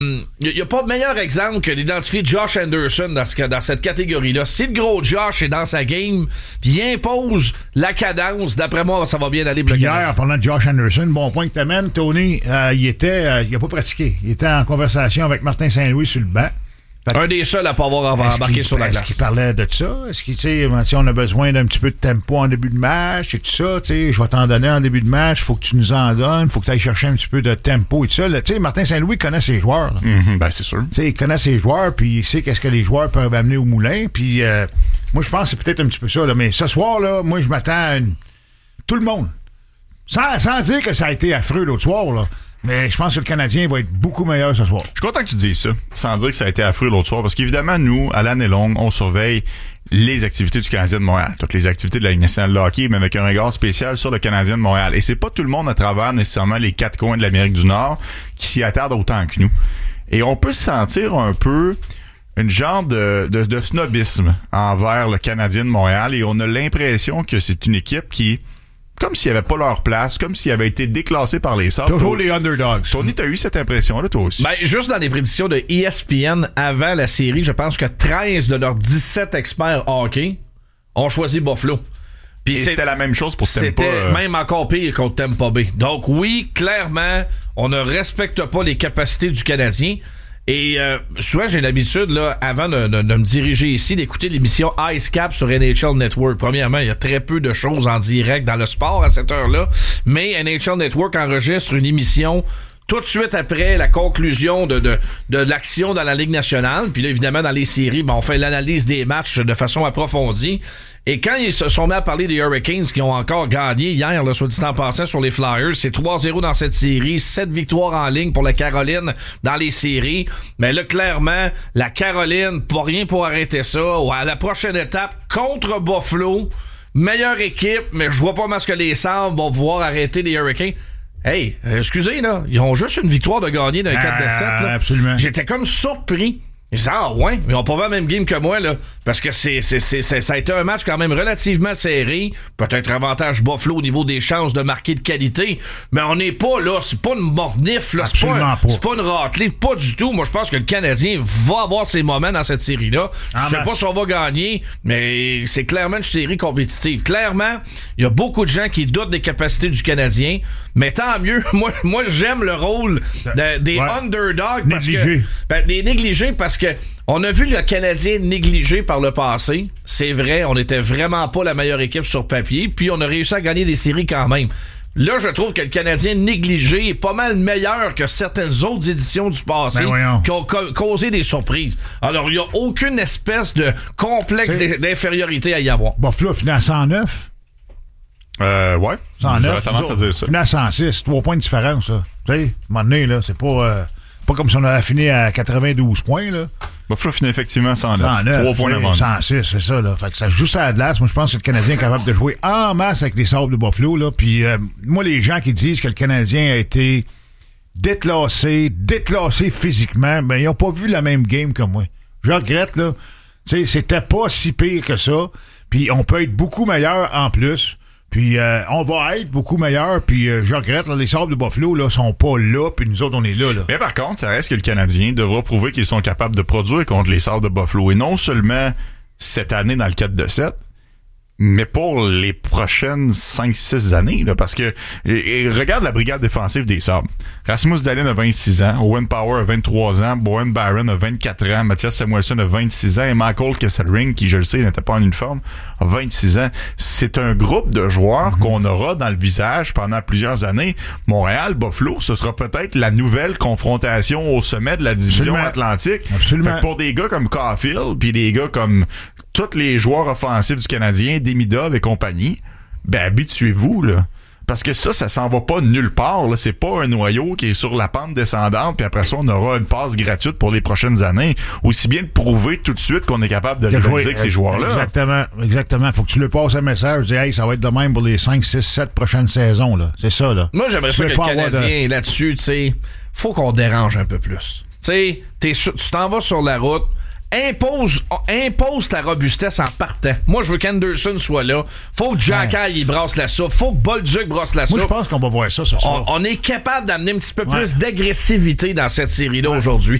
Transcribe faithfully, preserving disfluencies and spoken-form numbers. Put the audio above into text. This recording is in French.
il n'y a pas de meilleur exemple que d'identifier Josh Anderson dans, ce, dans cette catégorie-là. Si le gros Josh est dans sa game, puis il impose la cadence, d'après moi, ça va bien aller. Hier, en parlant de Josh Anderson, bon point que t'amènes, Tony, euh, il était, euh, il a pas pratiqué. Il était en conversation avec Martin Saint-Louis sur le banc. Fait un des seuls à pas avoir embarqué sur la glace. Est-ce qu'il parlait de ça? Est-ce qu'il, tu sais, on a besoin d'un petit peu de tempo en début de match et tout ça, tu sais, je vais t'en donner en début de match, il faut que tu nous en donnes, il faut que tu ailles chercher un petit peu de tempo et tout ça. Tu sais, Martin Saint-Louis connaît ses joueurs. Mm-hmm, ben, c'est sûr. Tu sais, il connaît ses joueurs, puis il sait qu'est-ce que les joueurs peuvent amener au moulin, puis euh, moi, je pense que c'est peut-être un petit peu ça, là, mais ce soir, là, moi, je m'attends à une... tout le monde. Sans, sans dire que ça a été affreux l'autre soir, là. Mais je pense que le Canadien va être beaucoup meilleur ce soir. Je suis content que tu dises ça, sans dire que ça a été affreux l'autre soir, parce qu'évidemment, nous, à l'année longue, on surveille les activités du Canadien de Montréal, toutes les activités de la Ligue nationale de hockey, mais avec un regard spécial sur le Canadien de Montréal. Et c'est pas tout le monde à travers nécessairement les quatre coins de l'Amérique du Nord qui s'y attarde autant que nous. Et on peut se sentir un peu une genre de, de, de snobisme envers le Canadien de Montréal, et on a l'impression que c'est une équipe qui... comme s'ils n'avaient pas leur place, comme s'ils avaient été déclassés par les Sabres. Toujours les underdogs. Tony, t'as eu cette impression-là, toi aussi? Ben, juste dans les prédictions de E S P N avant la série, je pense que treize de leurs dix-sept experts hockey ont choisi Buffalo. Puis Et c'était la même chose pour Tampa. C'était euh... même encore pire contre Tampa Bay. Donc oui, clairement, on ne respecte pas les capacités du Canadien. Et euh, souvent, j'ai l'habitude, là, avant de, de, de me diriger ici, d'écouter l'émission Ice Cap sur N H L Network. Premièrement, il y a très peu de choses en direct dans le sport à cette heure-là, mais N H L Network enregistre une émission tout de suite après la conclusion de, de, de l'action dans la Ligue nationale. Puis là, évidemment, dans les séries, ben, on fait l'analyse des matchs de façon approfondie. Et quand ils se sont mis à parler des Hurricanes qui ont encore gagné hier, là, soit dit en passant, sur les Flyers, c'est trois zéro dans cette série, sept victoires en ligne pour la Caroline dans les séries. Mais là, clairement, la Caroline, pas rien pour arrêter ça. À la prochaine étape, contre Buffalo, meilleure équipe, mais je vois pas mal ce que les Sabres vont pouvoir arrêter les Hurricanes. Hey, euh, excusez, là, ils ont juste une victoire de gagner d'un quatre à sept. Là. Absolument. J'étais comme surpris. Ils disaient, ah ouais, mais ils n'ont pas vu la même game que moi, là. Parce que c'est, c'est, c'est, c'est, ça a été un match quand même relativement serré. Peut-être avantage Buffalo au niveau des chances de marquer de qualité. Mais on n'est pas là, c'est pas une mornif, là. C'est pas, un, pas. c'est pas une raclée, pas du tout. Moi, je pense que le Canadien va avoir ses moments dans cette série-là. Je sais pas si on va gagner, mais c'est clairement une série compétitive. Clairement, il y a beaucoup de gens qui doutent des capacités du Canadien. Mais tant mieux. Moi, moi j'aime le rôle de, des ouais. underdogs. Parce négligés. Que, ben, des négligés parce que on a vu le Canadien négligé par le passé. C'est vrai, on n'était vraiment pas la meilleure équipe sur papier. Puis on a réussi à gagner des séries quand même. Là, je trouve que le Canadien négligé est pas mal meilleur que certaines autres éditions du passé ben qui ont ca- causé des surprises. Alors, il n'y a aucune espèce de complexe d- d'infériorité à y avoir. Buffalo finit à cent neuf. Euh, ouais. cent neuf. J'aurais tendance à dire ça. Finit à cent six. Trois points de différence, là. Tu sais, à un moment donné, là, c'est pas... Euh... Pas comme si on avait fini à quatre-vingt-douze points, là. Buffalo finit effectivement cent neuf. cent neuf, trois points d'avance. cent six, c'est ça, là. Fait que ça joue ça à glace. Moi, je pense que le Canadien est capable de jouer en masse avec les Sabres de Buffalo, là. Puis, euh, moi, les gens qui disent que le Canadien a été déclassé, déclassé physiquement, ben, ils n'ont pas vu la même game que moi. Je regrette, là. Tu sais, c'était pas si pire que ça. Puis, on peut être beaucoup meilleur en plus. Puis euh, on va être beaucoup meilleur. Puis euh, je regrette, là, les Sabres de Buffalo là, sont pas là. Puis nous autres, on est là, là. Mais par contre, ça reste que le Canadien devra prouver qu'ils sont capables de produire contre les Sabres de Buffalo. Et non seulement cette année dans le quatre de sept, mais pour les prochaines cinq six années. Là, parce que et, et regarde la brigade défensive des Sabres. Rasmus Dahlin a vingt-six ans, Owen Power a vingt-trois ans, Bowen Byron a vingt-quatre ans, Mathias Samuelsson a vingt-six ans et Michael Kesselring, qui je le sais n'était pas en uniforme, a vingt-six ans. C'est un groupe de joueurs mm-hmm. qu'on aura dans le visage pendant plusieurs années. Montréal, Buffalo, ce sera peut-être la nouvelle confrontation au sommet de la division Absolument. Atlantique. Absolument. Fait que pour des gars comme Caulfield, puis des gars comme tous les joueurs offensifs du Canadien, Demidov et compagnie, ben habituez-vous, là. Parce que ça, ça s'en va pas nulle part, là. C'est pas un noyau qui est sur la pente descendante, puis après ça, on aura une passe gratuite pour les prochaines années. Aussi bien de prouver tout de suite qu'on est capable de rivaliser avec ces joueurs-là. Exactement, exactement. Faut que tu lui passes un message, dis, hey, ça va être de même pour les cinq, six, sept prochaines saisons, là. C'est ça, là. Moi, j'aimerais ça que le Canadien, de... là-dessus, tu sais, faut qu'on dérange un peu plus. Tu sais, tu t'en vas sur la route, impose, impose ta robustesse en partant. Moi, je veux qu'Anderson soit là. Faut que Jack Ouais. il brasse la soupe. Faut que Bolduc brasse la soupe. Moi, je pense qu'on va voir ça ce soir. On, on est capable d'amener un petit peu Ouais. plus d'agressivité dans cette série-là aujourd'hui.